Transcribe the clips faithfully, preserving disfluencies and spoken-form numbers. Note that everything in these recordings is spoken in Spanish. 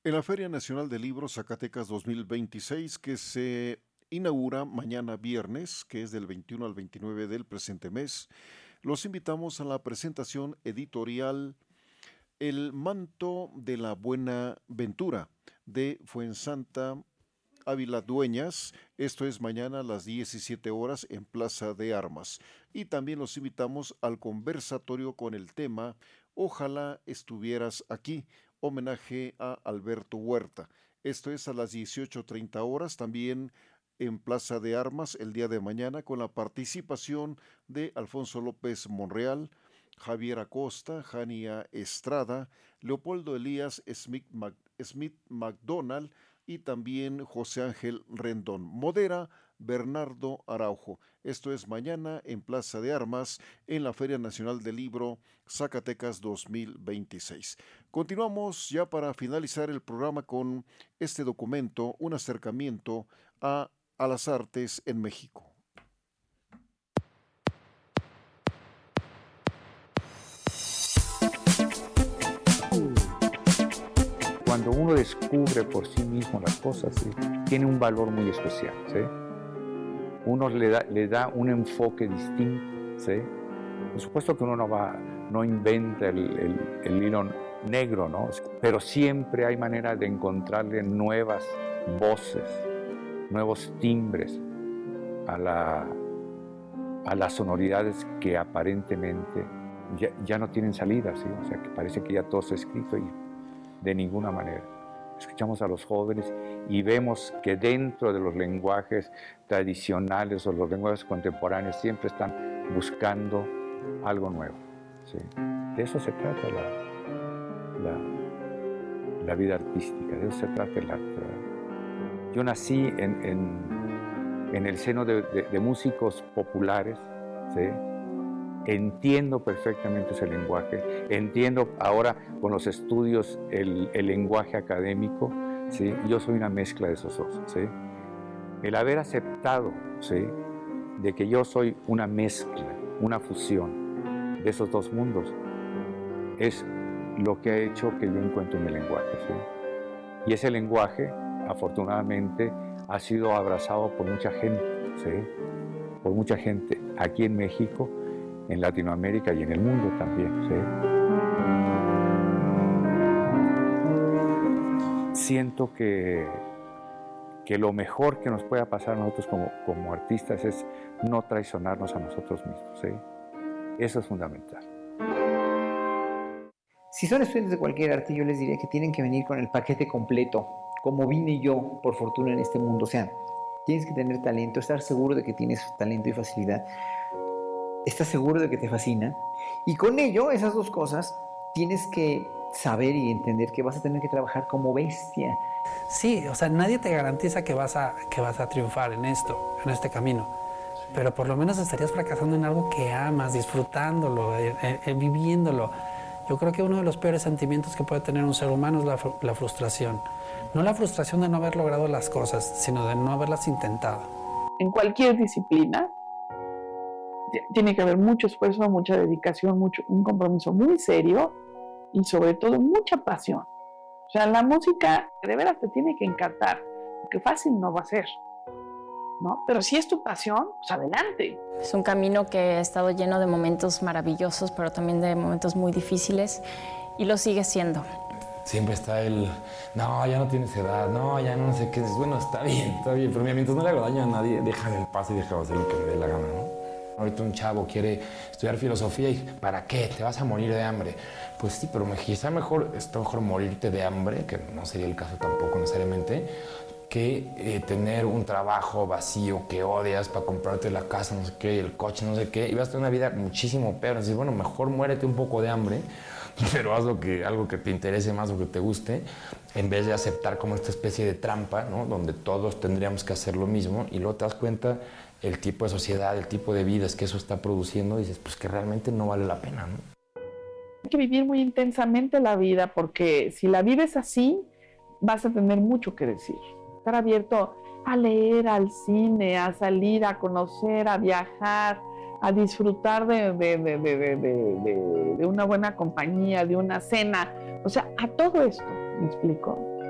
En la Feria Nacional del Libro Zacatecas dos mil veintiséis, que se inaugura mañana viernes, que es del veintiuno al veintinueve del presente mes, los invitamos a la presentación editorial El manto de la buena ventura de Fuensanta Ávila Dueñas. Esto es mañana a las diecisiete horas en Plaza de Armas. Y también los invitamos al conversatorio con el tema Ojalá estuvieras aquí, homenaje a Alberto Huerta. Esto es a las dieciocho treinta horas, también en Plaza de Armas el día de mañana, con la participación de Alfonso López Monreal, Javier Acosta, Jania Estrada, Leopoldo Elías Smith, Mac, Smith McDonald y también José Ángel Rendón. Modera Bernardo Araujo. Esto es mañana en Plaza de Armas, en la Feria Nacional del Libro Zacatecas dos mil veintiséis. Continuamos ya para finalizar el programa con este documento, un acercamiento a, a las artes en México. Cuando uno descubre por sí mismo las cosas, ¿sí?, tiene un valor muy especial, ¿sí? Uno le da, le da un enfoque distinto, ¿sí? Por supuesto que uno no va, no inventa el, el, el hilo negro, ¿no? Pero siempre hay manera de encontrarle nuevas voces, nuevos timbres a, la, a las sonoridades que aparentemente ya, ya no tienen salida, ¿sí? O sea, que parece que ya todo está escrito y de ninguna manera. Escuchamos a los jóvenes y vemos que dentro de los lenguajes tradicionales o los lenguajes contemporáneos siempre están buscando algo nuevo, ¿sí? De eso se trata la, la, la vida artística, de eso se trata el arte, ¿verdad? Yo nací en, en, en el seno de, de, de músicos populares, ¿sí? Entiendo perfectamente ese lenguaje, entiendo ahora con los estudios el, el lenguaje académico, ¿sí? Yo soy una mezcla de esos dos, ¿sí? El haber aceptado, ¿sí?, de que yo soy una mezcla, una fusión de esos dos mundos, es lo que ha hecho que yo encuentre mi lenguaje, ¿sí? Y ese lenguaje, afortunadamente, ha sido abrazado por mucha gente, ¿sí? Por mucha gente aquí en México, en Latinoamérica y en el mundo también, ¿sí? Siento que, que lo mejor que nos pueda pasar a nosotros como, como artistas es no traicionarnos a nosotros mismos, ¿sí? Eso es fundamental. Si son estudiantes de cualquier arte, yo les diría que tienen que venir con el paquete completo, como vine yo, por fortuna, en este mundo. O sea, tienes que tener talento, estar seguro de que tienes talento y facilidad, estás seguro de que te fascina, y con ello, esas dos cosas, tienes que saber y entender que vas a tener que trabajar como bestia. Sí, o sea, nadie te garantiza que vas a, que vas a triunfar en esto, en este camino, pero por lo menos estarías fracasando en algo que amas, disfrutándolo, eh, eh, viviéndolo. Yo creo que uno de los peores sentimientos que puede tener un ser humano es la, la frustración. No la frustración de no haber logrado las cosas, sino de no haberlas intentado. En cualquier disciplina tiene que haber mucho esfuerzo, mucha dedicación, mucho, un compromiso muy serio y sobre todo mucha pasión. O sea, la música de veras te tiene que encantar, porque fácil no va a ser, ¿no? Pero si es tu pasión, pues adelante. Es un camino que ha estado lleno de momentos maravillosos, pero también de momentos muy difíciles, y lo sigue siendo. Siempre está el, no, ya no tienes edad, no, ya no sé qué. Bueno, está bien, está bien, pero mira, mientras no le hago daño a nadie, déjame en paz y déjame hacer lo que me dé la gana, ¿no? Ahorita un chavo quiere estudiar filosofía y ¿para qué? ¿Te vas a morir de hambre? Pues sí, pero quizá mejor, está mejor morirte de hambre, que no sería el caso tampoco necesariamente, que eh, tener un trabajo vacío que odias para comprarte la casa, no sé qué, el coche, no sé qué, y vas a tener una vida muchísimo peor. Entonces, bueno, mejor muérete un poco de hambre, pero haz lo que, algo que te interese más o que te guste, en vez de aceptar como esta especie de trampa, ¿no?, donde todos tendríamos que hacer lo mismo, y luego te das cuenta el tipo de sociedad, el tipo de vidas que eso está produciendo, y dices, pues que realmente no vale la pena, ¿no? Hay que vivir muy intensamente la vida, porque si la vives así, vas a tener mucho que decir. Estar abierto a leer, al cine, a salir, a conocer, a viajar, a disfrutar de, de, de, de, de, de, de una buena compañía, de una cena. O sea, a todo esto, ¿me explico?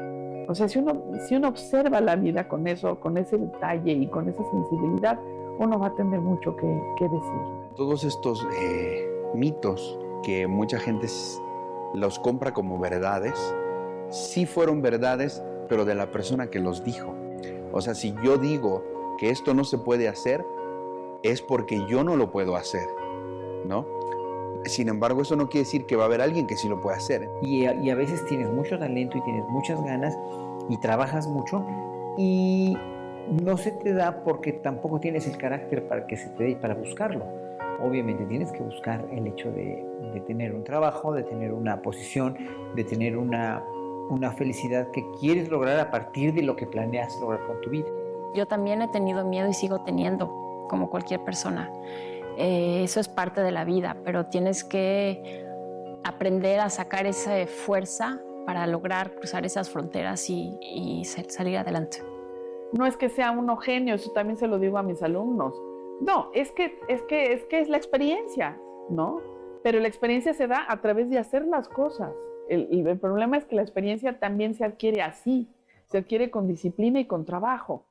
O sea, si uno, si uno observa la vida con eso, con ese detalle y con esa sensibilidad, uno va a tener mucho que, que decir. Todos estos eh, mitos que mucha gente los compra como verdades, sí fueron verdades, pero de la persona que los dijo. O sea, si yo digo que esto no se puede hacer, es porque yo no lo puedo hacer, ¿no? Sin embargo, eso no quiere decir que va a haber alguien que sí lo pueda hacer. Y a, y a veces tienes mucho talento y tienes muchas ganas y trabajas mucho y no se te da porque tampoco tienes el carácter para que se te dé, para buscarlo. Obviamente tienes que buscar el hecho de, de tener un trabajo, de tener una posición, de tener una, una felicidad que quieres lograr a partir de lo que planeas lograr con tu vida. Yo también he tenido miedo y sigo teniendo, como cualquier persona. Eh, eso es parte de la vida, pero tienes que aprender a sacar esa fuerza para lograr cruzar esas fronteras y, y salir adelante. No es que sea uno genio, eso también se lo digo a mis alumnos. No, es que es, que, es, que es la experiencia, ¿no? Pero la experiencia se da a través de hacer las cosas. El, el problema es que la experiencia también se adquiere así, se adquiere con disciplina y con trabajo.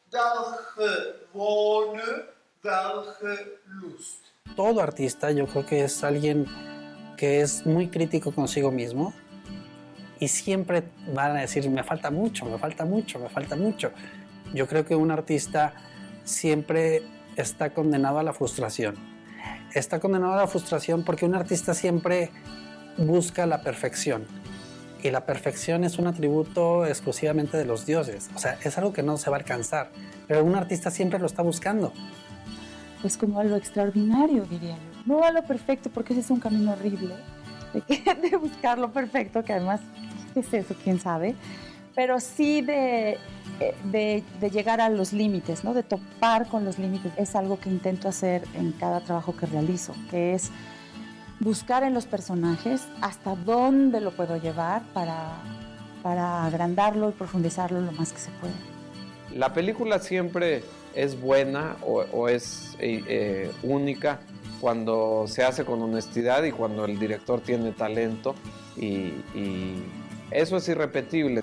Todo artista yo creo que es alguien que es muy crítico consigo mismo y siempre van a decir, me falta mucho, me falta mucho, me falta mucho. Yo creo que un artista siempre está condenado a la frustración. Está condenado a la frustración porque un artista siempre busca la perfección. Y la perfección es un atributo exclusivamente de los dioses. O sea, es algo que no se va a alcanzar. Pero un artista siempre lo está buscando. Pues como a lo extraordinario, diría yo. No a lo perfecto, porque ese es un camino horrible. De, que, de buscar lo perfecto, que además, ¿qué es eso? ¿Quién sabe? Pero sí de... De, de llegar a los límites, ¿no? De topar con los límites. Es algo que intento hacer en cada trabajo que realizo, que es buscar en los personajes hasta dónde lo puedo llevar para, para agrandarlo y profundizarlo lo más que se puede. La película siempre es buena o, o es eh, eh, única cuando se hace con honestidad y cuando el director tiene talento y, y eso es irrepetible.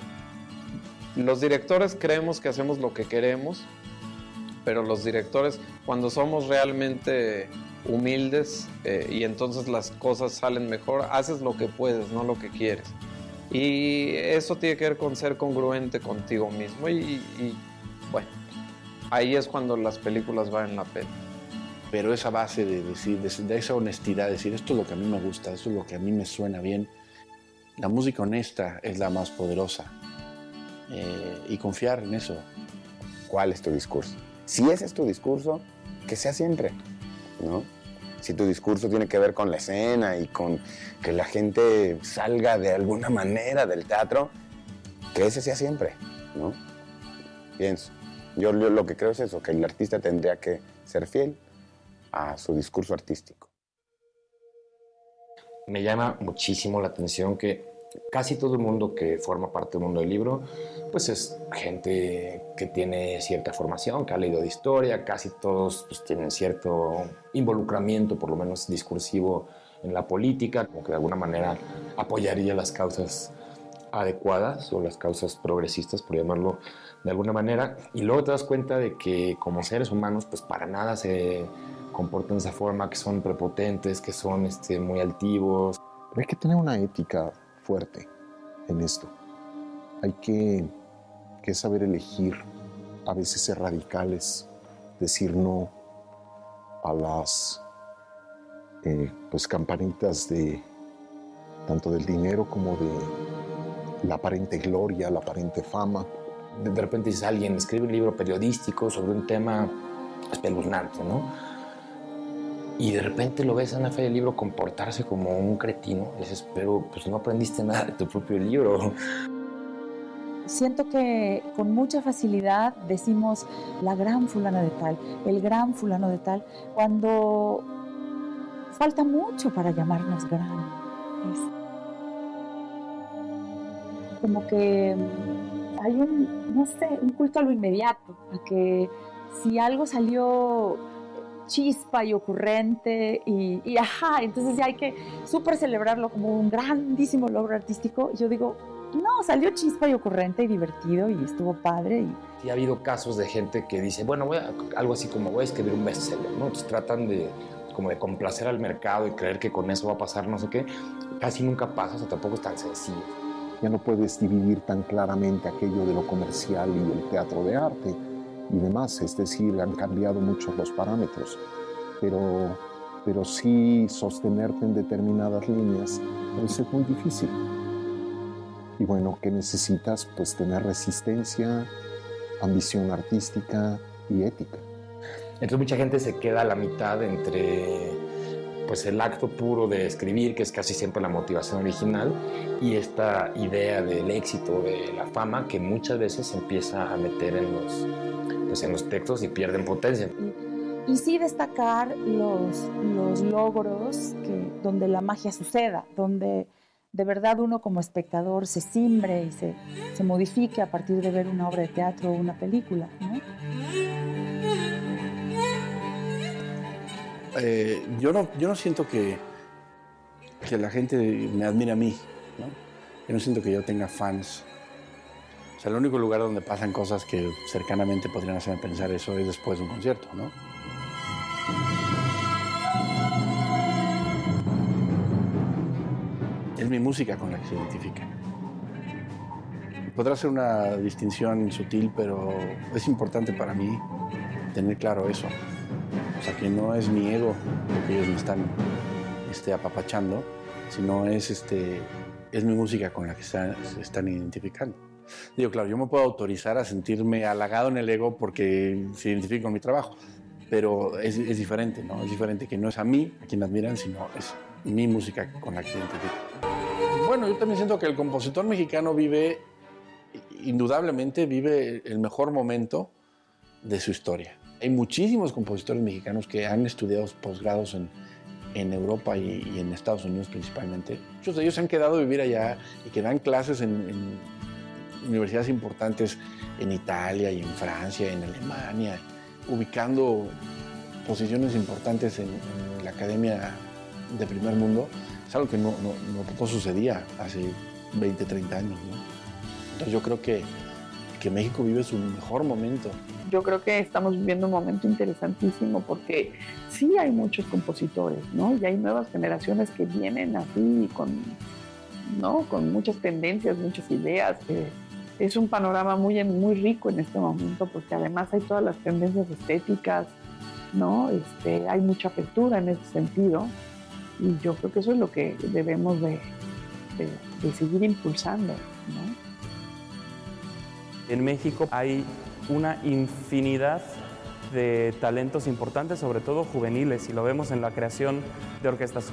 Los directores creemos que hacemos lo que queremos, pero los directores, cuando somos realmente humildes eh, y entonces las cosas salen mejor, haces lo que puedes, no lo que quieres. Y eso tiene que ver con ser congruente contigo mismo y, y bueno, ahí es cuando las películas valen la pena. Pero esa base de decir, de, de esa honestidad, decir esto es lo que a mí me gusta, esto es lo que a mí me suena bien, la música honesta es la más poderosa. Eh, y confiar en eso. ¿Cuál es tu discurso? Si ese es tu discurso, que sea siempre, ¿no? Si tu discurso tiene que ver con la escena y con que la gente salga de alguna manera del teatro, que ese sea siempre, ¿no? Pienso. Yo, yo lo que creo es eso, que el artista tendría que ser fiel a su discurso artístico. Me llama muchísimo la atención que casi todo el mundo que forma parte del mundo del libro, pues es gente que tiene cierta formación, que ha leído de historia, casi todos pues, tienen cierto involucramiento, por lo menos discursivo, en la política, como que de alguna manera apoyaría las causas adecuadas o las causas progresistas, por llamarlo de alguna manera, y luego te das cuenta de que como seres humanos, pues para nada se comportan de esa forma, que son prepotentes, que son este, muy altivos. Pero hay que tener una ética fuerte en esto. Hay que, que saber elegir, a veces ser radicales, decir no a las eh, pues campanitas de tanto del dinero como de la aparente gloria, la aparente fama. De, de repente dices, alguien escribe un libro periodístico sobre un tema espeluznante, ¿no? Y de repente lo ves en la feria del libro comportarse como un cretino. Y dices, pero pues no aprendiste nada de tu propio libro. Siento que con mucha facilidad decimos la gran fulana de tal, el gran fulano de tal, cuando falta mucho para llamarnos gran. Es como que hay un, no sé, un culto a lo inmediato, a que si algo salió chispa y ocurrente y, y ajá, entonces ya hay que súper celebrarlo como un grandísimo logro artístico. Yo digo, No, salió chispa y ocurrente y divertido y estuvo padre. Y... Sí, ha habido casos de gente que dice, bueno, voy a, algo así como voy a escribir un bestseller, ¿no? Entonces tratan de, como de complacer al mercado y creer que con eso va a pasar no sé qué. Casi nunca pasa, o sea, tampoco es tan sencillo. Ya no puedes dividir tan claramente aquello de lo comercial y el teatro de arte y demás, es decir, han cambiado mucho los parámetros, pero, pero sí sostenerte en determinadas líneas puede ser muy difícil. Y bueno, ¿qué necesitas? Pues tener resistencia, ambición artística y ética. Entonces mucha gente se queda a la mitad entre pues, el acto puro de escribir, que es casi siempre la motivación original, y esta idea del éxito, de la fama, que muchas veces se empieza a meter en los, pues, en los textos y pierden potencia. Y, y sí destacar los, los logros que, donde la magia suceda, donde de verdad uno como espectador se simbre y se, se modifique a partir de ver una obra de teatro o una película, ¿no? Eh, yo, no, yo no siento que, que la gente me admire a mí, ¿no? Yo no siento que yo tenga fans. O sea, el único lugar donde pasan cosas que cercanamente podrían hacerme pensar eso es después de un concierto, ¿no? Es mi música con la que se identifican. Podrá ser una distinción sutil, pero es importante para mí tener claro eso. O sea, que no es mi ego lo que ellos me están este, apapachando, sino es, este, es mi música con la que se, se están identificando. Digo, claro, yo me puedo autorizar a sentirme halagado en el ego porque se identifica con mi trabajo, pero es, es diferente, ¿no? Es diferente que no es a mí a quien admiran, sino es mi música con la que se identifican. Bueno, yo también siento que el compositor mexicano vive, indudablemente vive el mejor momento de su historia. Hay muchísimos compositores mexicanos que han estudiado posgrados en, en Europa y, y en Estados Unidos principalmente. Muchos de ellos se han quedado a vivir allá y que dan clases en, en universidades importantes en Italia y en Francia, en Alemania, ubicando posiciones importantes en, en la academia de primer mundo. Es algo que no, no, no, no sucedía hace veinte, treinta años, ¿no? Entonces yo creo que, que México vive su mejor momento. Yo creo que estamos viviendo un momento interesantísimo porque sí hay muchos compositores, ¿no? Y hay nuevas generaciones que vienen así con, ¿no? Con muchas tendencias, muchas ideas. Eh, es un panorama muy, muy rico en este momento porque además hay todas las tendencias estéticas, ¿no? Este, hay mucha apertura en ese sentido y yo creo que eso es lo que debemos de, de, de seguir impulsando, ¿no? En México hay una infinidad de talentos importantes, sobre todo juveniles, y lo vemos en la creación de orquestas